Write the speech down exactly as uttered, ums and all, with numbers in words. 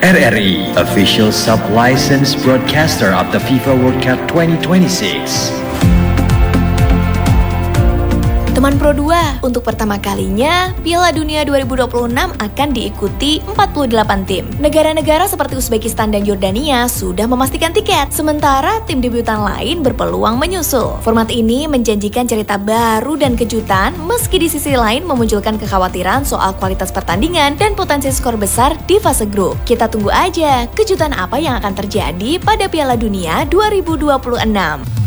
R R I, official sub-licensed broadcaster of the FIFA World Cup twenty twenty-six. Teman Pro dua, untuk pertama kalinya, Piala Dunia dua ribu dua puluh enam akan diikuti empat puluh delapan tim. Negara-negara seperti Uzbekistan dan Yordania sudah memastikan tiket, sementara tim debutan lain berpeluang menyusul. Format ini menjanjikan cerita baru dan kejutan, meski di sisi lain memunculkan kekhawatiran soal kualitas pertandingan dan potensi skor besar di fase grup. Kita tunggu aja kejutan apa yang akan terjadi pada Piala Dunia dua ribu dua puluh enam.